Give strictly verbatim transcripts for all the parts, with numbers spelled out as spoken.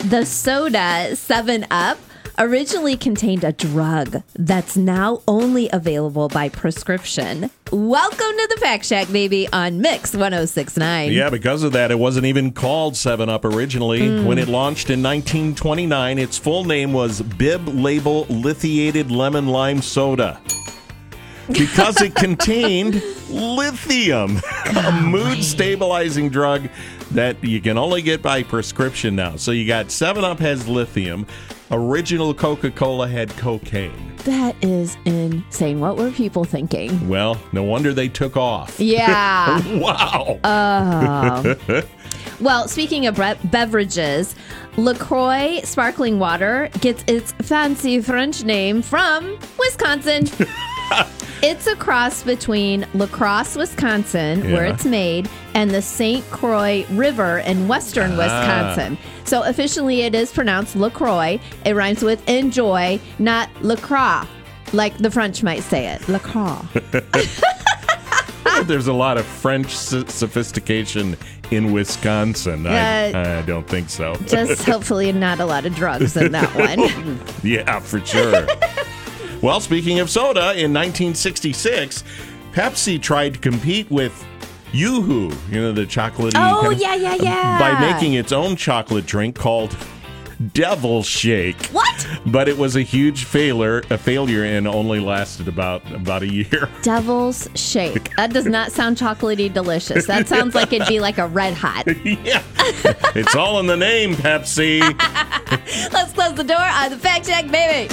The soda seven up originally contained a drug that's now only available by prescription. Welcome to the Fact Shack, baby, on Mix one oh six point nine. Yeah, because of that, it wasn't even called seven up originally. Mm. When it launched in nineteen twenty-nine, its full name was Bib Label Lithiated Lemon Lime Soda. Because it contained lithium, a mood-stabilizing drug that you can only get by prescription now. So you got seven up has lithium. Original Coca-Cola had cocaine. That is insane. What were people thinking? Well, no wonder they took off. Yeah. Wow. Uh, well, speaking of bre- beverages, LaCroix sparkling water gets its fancy French name from Wisconsin. It's a cross between La Crosse, Wisconsin, yeah. where it's made, and the Saint Croix River in western ah. Wisconsin. So officially it is pronounced LaCroix. It rhymes with enjoy, not LaCroix, like the French might say it. LaCroix. There's a lot of French sophistication in Wisconsin. Uh, I, I don't think so. Just hopefully not a lot of drugs in that one. Yeah, for sure. Well, speaking of soda, in nineteen sixty-six, Pepsi tried to compete with Yoo-Hoo, you know, the chocolatey. Oh, kind of, yeah, yeah, yeah. By making its own chocolate drink called Devil Shake. What? But it was a huge failure, a failure, and only lasted about about a year. Devil's Shake. That does not sound chocolatey delicious. That sounds like it'd be like a Red Hot. Yeah. It's all in the name, Pepsi. Let's close the door on the Fact Check, baby.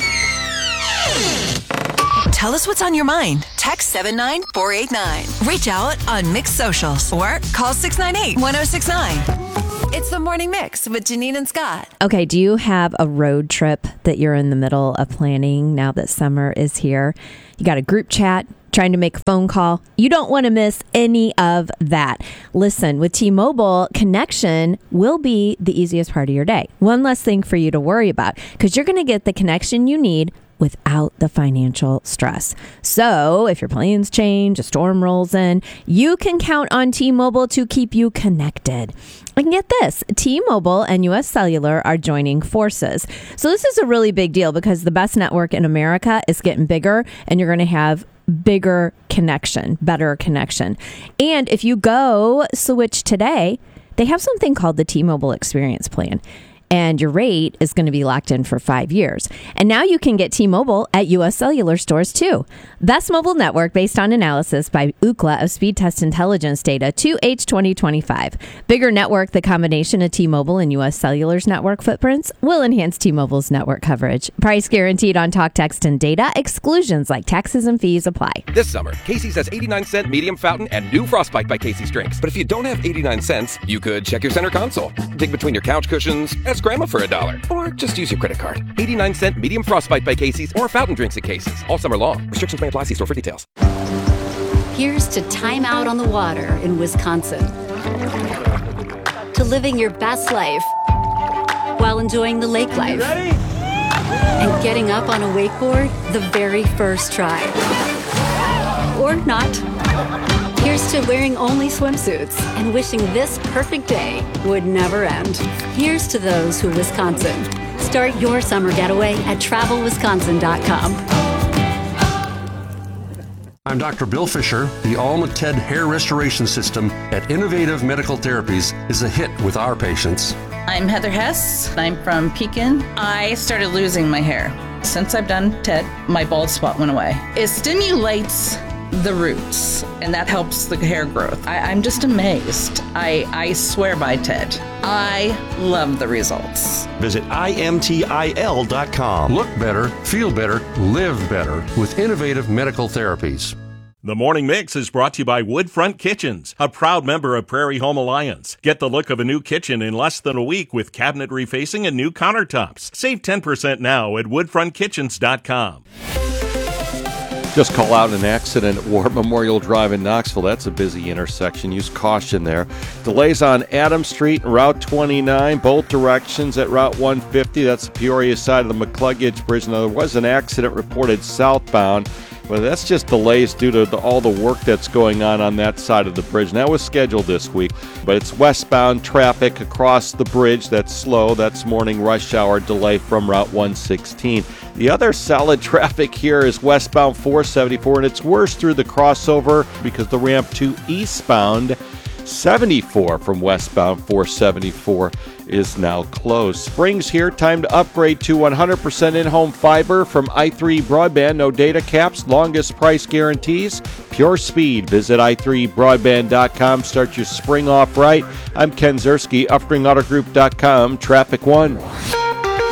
Tell us what's on your mind. Text seven nine four eight nine. Reach out on Mix Socials or call six nine eight one oh six nine. It's the Morning Mix with Janine and Scott. Okay, do you have a road trip that you're in the middle of planning now that summer is here? You got a group chat, trying to make a phone call. You don't want to miss any of that. Listen, with T-Mobile, connection will be the easiest part of your day. One less thing for you to worry about because you're going to get the connection you need without the financial stress. So if your plans change, a storm rolls in, you can count on T-Mobile to keep you connected. And get this, T-Mobile and U S Cellular are joining forces. So this is a really big deal because the best network in America is getting bigger and you're going to have bigger connection, better connection. And if you go switch today, they have something called the T-Mobile Experience Plan. And your rate is going to be locked in for five years. And now you can get T-Mobile at U S Cellular stores too. Best mobile network based on analysis by Ookla of Speed Test Intelligence data to H twenty twenty-five. Bigger network, the combination of T-Mobile and U S Cellular's network footprints will enhance T-Mobile's network coverage. Price guaranteed on talk, text, and data. Exclusions like taxes and fees apply. This summer, Casey's has eighty-nine cent medium fountain and new Frostbite by Casey's drinks. But if you don't have eighty-nine cents, you could check your center console, dig between your couch cushions, ask Grandma for a dollar, or just use your credit card. eighty-nine cent medium Frostbite by Casey's or fountain drinks at Casey's. All summer long. Restrictions may apply. See store for details. Here's to time out on the water in Wisconsin. To living your best life while enjoying the lake life. And getting up on a wakeboard the very first try. Or not. Here's to wearing only swimsuits and wishing this perfect day would never end. Here's to those who Wisconsin. Start your summer getaway at travel wisconsin dot com. I'm Doctor Bill Fisher. The Alma-Ted Hair Restoration System at Innovative Medical Therapies is a hit with our patients. I'm Heather Hess. I'm from Pekin. I started losing my hair. Since I've done TED, my bald spot went away. It stimulates the roots, and that helps the hair growth. I, I'm just amazed. I, I swear by TED. I love the results. Visit I M T I L dot com. Look better, feel better, live better with Innovative Medical Therapies. The Morning Mix is brought to you by Woodfront Kitchens, a proud member of Prairie Home Alliance. Get the look of a new kitchen in less than a week with cabinet refacing and new countertops. Save ten percent now at woodfront kitchens dot com. Just call out an accident at War Memorial Drive in Knoxville. That's a busy intersection. Use caution there. Delays on Adams Street and Route twenty-nine, both directions at Route one fifty. That's the Peoria side of the McCluggage Bridge. Now, there was an accident reported southbound Well, that's just delays due to the, all the work that's going on on that side of the bridge. And that was scheduled this week, but it's westbound traffic across the bridge that's slow. That's morning rush hour delay from Route one sixteen. The other solid traffic here is westbound four seventy-four, and it's worse through the crossover because the ramp to eastbound seventy-four from westbound four seventy-four is now closed. Spring's here. Time to upgrade to one hundred percent in-home fiber from i three Broadband. No data caps, longest price guarantees, pure speed. Visit i three broadband dot com. Start your spring off right. I'm Ken Zerski, Uppring Auto Group dot com. Traffic One.